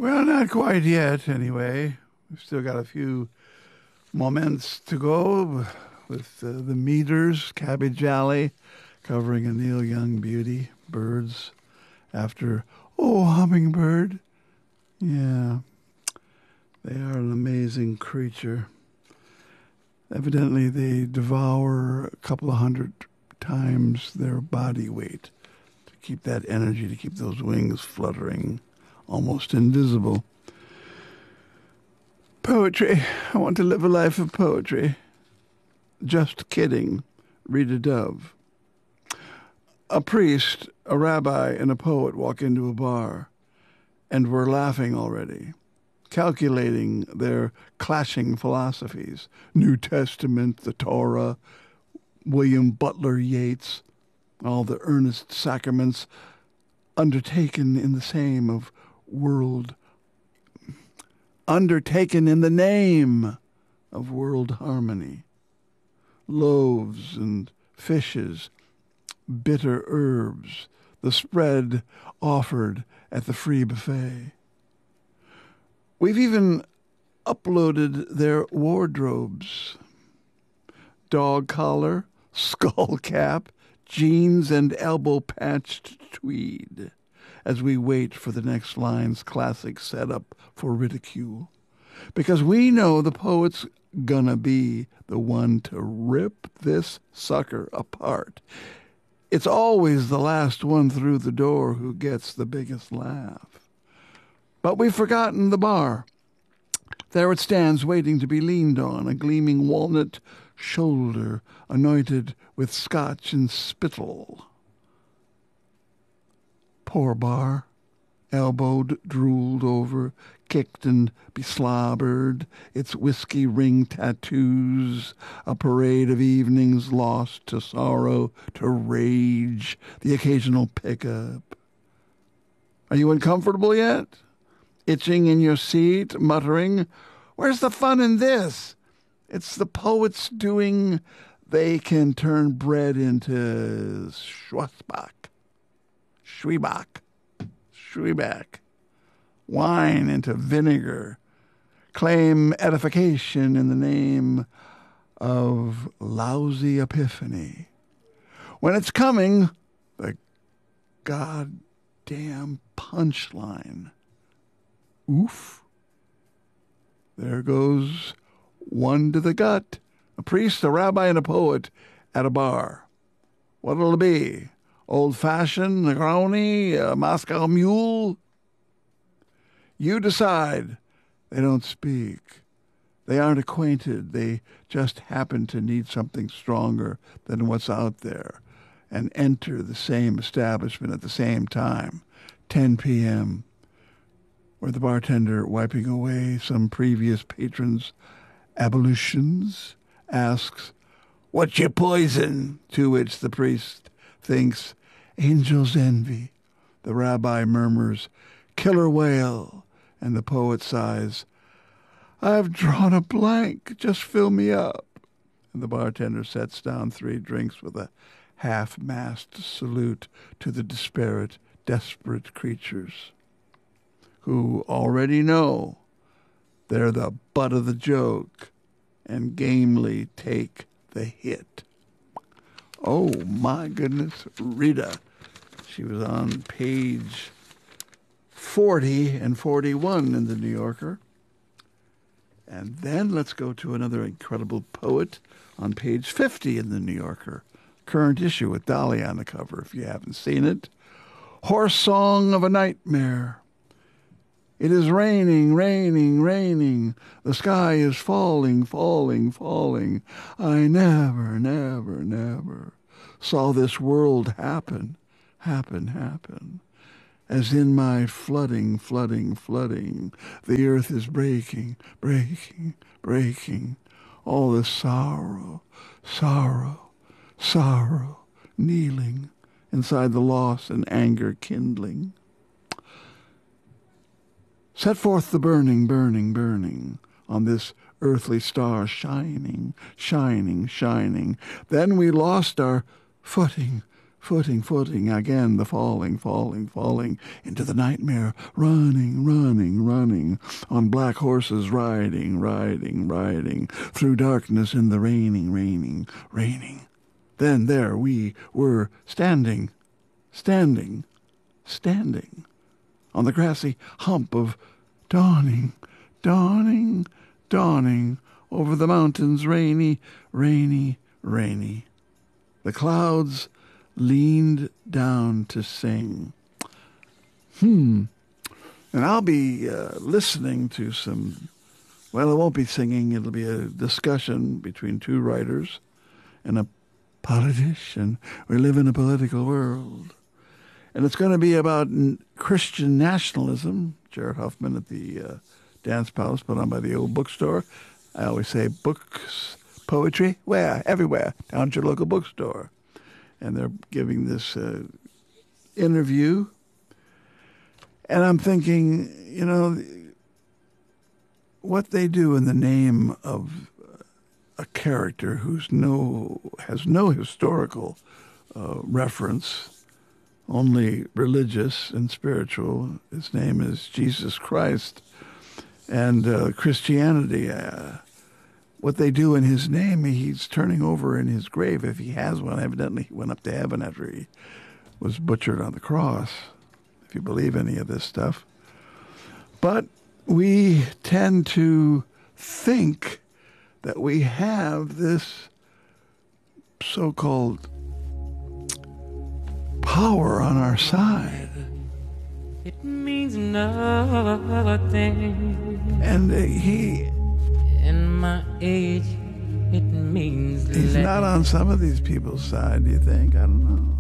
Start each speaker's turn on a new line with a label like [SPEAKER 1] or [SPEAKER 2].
[SPEAKER 1] Well, not quite yet, anyway. We've still got a few moments to go with the Meters, Cabbage Alley, covering a Neil Young beauty, Birds, after Oh Hummingbird. Yeah, they are an amazing creature. Evidently, they devour a couple of hundred times their body weight to keep that energy, to keep those wings fluttering, almost invisible. Poetry. I want to live a life of poetry. Just kidding. Rita Dove. A priest, a rabbi, and a poet walk into a bar, and we're laughing already, calculating their clashing philosophies. New Testament, the Torah, William Butler Yeats, all the earnest sacraments undertaken in the same of world, undertaken in the name of world harmony. Loaves and fishes, bitter herbs, the spread offered at the free buffet. We've even uploaded their wardrobes. Dog collar, skull cap, jeans, and elbow-patched tweed as we wait for the next line's classic setup for ridicule. Because we know the poet's gonna be the one to rip this sucker apart. It's always the last one through the door who gets the biggest laugh. But we've forgotten the bar. There it stands, waiting to be leaned on, a gleaming walnut shoulder anointed with scotch and spittle. Poor bar, elbowed, drooled over, kicked and beslobbered, its whiskey ring tattoos, a parade of evenings lost to sorrow, to rage, the occasional pickup. Are you uncomfortable yet? Itching in your seat, muttering, "Where's the fun in this?" It's the poets doing. They can turn bread into Schwieback, wine into vinegar, claim edification in the name of lousy epiphany. When it's coming, the goddamn punchline. Oof. There goes one to the gut. A priest, a rabbi, and a poet at a bar. What'll it be? Old-fashioned, Negroni, a Moscow mule? You decide. They don't speak. They aren't acquainted. They just happen to need something stronger than what's out there and enter the same establishment at the same time, 10 p.m., where the bartender, wiping away some previous patron's ablutions, asks, "What's your poison?" To which the priest thinks, "Angel's envy." The rabbi murmurs, "Killer whale." And the poet sighs, "I've drawn a blank. Just fill me up." And the bartender sets down 3 drinks with a half-mast salute to the disparate, desperate creatures who already know they're the butt of the joke and gamely take the hit. Oh, my goodness, Rita. She was on page 40 and 41 in the New Yorker. And then let's go to another incredible poet on page 50 in the New Yorker. Current issue with Dolly on the cover, if you haven't seen it. Horse Song of a Nightmare. It is raining, raining, raining. The sky is falling, falling, falling. I never, never, never saw this world happen, happen, happen. As in my flooding, flooding, flooding, the earth is breaking, breaking, breaking. All the sorrow, sorrow, sorrow, kneeling inside the loss and anger kindling. Set forth the burning, burning, burning on this earthly star shining, shining, shining. Then we lost our footing, footing, again the falling into the nightmare, running, on black horses riding, through darkness in the raining. Then there we were standing, on the grassy hump of dawning, over the mountains, rainy. The clouds leaned down to sing. And I'll be listening to some, well, it won't be singing, it'll be a discussion between two writers and a politician. We live in a political world. And it's going to be about Christian nationalism. Jared Huffman at the Dance Palace, put on by the old bookstore. I always say books, poetry, where? Everywhere, down to your local bookstore. And they're giving this interview. And I'm thinking, you know, what they do in the name of a character who's has no historical reference, only religious and spiritual. His name is Jesus Christ. And Christianity, what they do in his name, he's turning over in his grave, if he has one. Evidently, he went up to heaven after he was butchered on the cross, if you believe any of this stuff. But we tend to think that we have this so-called power on our side.
[SPEAKER 2] It means nothing.
[SPEAKER 1] And
[SPEAKER 2] in my age, it means
[SPEAKER 1] he's not on some of these people's side, do you think? I don't know.